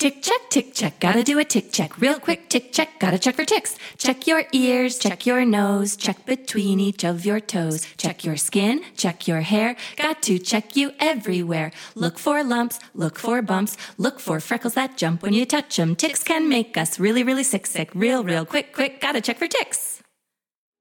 tick check, gotta do a tick check. Real quick, tick check, gotta check for ticks. Check your ears, check your nose, check between each of your toes. Check your skin, check your hair, got to check you everywhere. Look for lumps, look for bumps, look for freckles that jump when you touch them. Ticks can make us really, really sick. Real quick, gotta check for ticks.